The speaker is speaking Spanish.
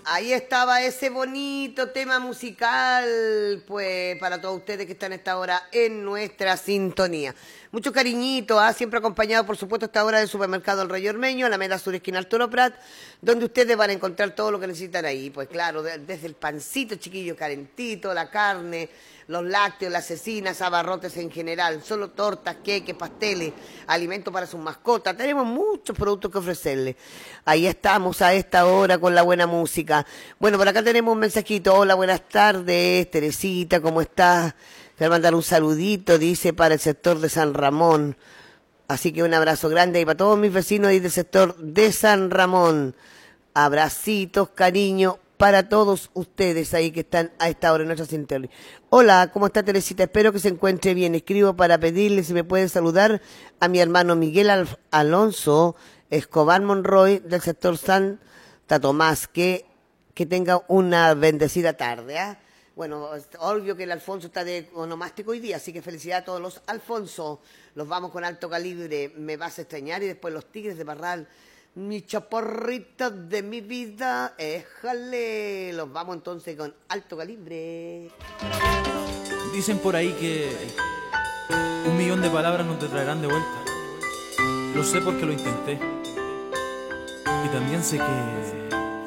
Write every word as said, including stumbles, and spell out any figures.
Ahí estaba ese bonito tema musical, pues para todos ustedes que están a esta hora en nuestra sintonía. Mucho cariñito, ¿ah? Siempre acompañado, por supuesto, a esta hora del supermercado El Rey Ormeño, a la Alameda Sur, esquina Arturo Prat, donde ustedes van a encontrar todo lo que necesitan ahí. Pues claro, de- desde el pancito chiquillo calentito, la carne, los lácteos, las cecinas, abarrotes en general, solo tortas, queques, pasteles, alimentos para sus mascotas. Tenemos muchos productos que ofrecerles. Ahí estamos a esta hora con la buena música. Bueno, por acá tenemos un mensajito. Hola, buenas tardes, Teresita, ¿cómo estás? Te voy a mandar un saludito, dice, para el sector de San Ramón. Así que un abrazo grande y para todos mis vecinos ahí del sector de San Ramón. Abracitos, cariño para todos ustedes ahí que están a esta hora en nuestra sintonía. Hola, ¿cómo está Teresita? Espero que se encuentre bien. Escribo para pedirle si me puede saludar a mi hermano Miguel Al- Alonso Escobar Monroy del sector Santa Tomás. Que, que tenga una bendecida tarde, ¿ah? Bueno, es obvio que el Alfonso está de onomástico hoy día, así que felicidad a todos los Alfonso. Los vamos con alto calibre, me vas a extrañar, y después los Tigres de Parral. Mi chaporrita de mi vida, éjale. Los vamos entonces con alto calibre. Dicen por ahí que un millón de palabras no te traerán de vuelta. Lo sé porque lo intenté. Y también sé que